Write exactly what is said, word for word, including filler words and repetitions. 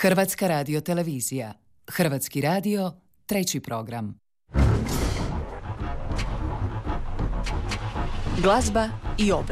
Hrvatska radiotelevizija. Hrvatski radio, treći program. Glazba i obraz.